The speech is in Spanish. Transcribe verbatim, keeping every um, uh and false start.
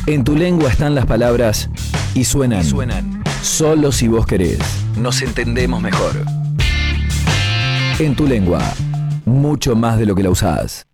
En tu lengua están las palabras y suenan. Y suenan. Solo si vos querés. Nos entendemos mejor. En tu lengua, mucho más de lo que la usás.